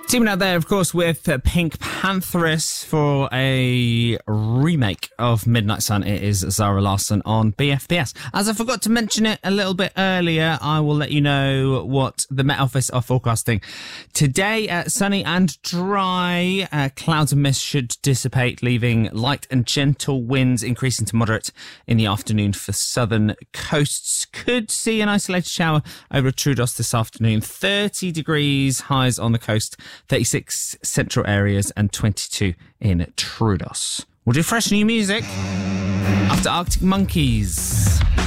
Teaming out there, of course, with Pink Panthers for a remake of Midnight Sun. It is Zara Larsson on BFBS. As I forgot to mention it a little bit earlier, I will let you know what the Met Office are forecasting. Today, sunny and dry. Clouds and mist should dissipate, leaving light and gentle winds increasing to moderate in the afternoon for southern coasts. Could see an isolated shower over Troodos this afternoon. 30 degrees highs on the coast. 36 central areas and 22 in Troodos. We'll do fresh new music after Arctic Monkeys.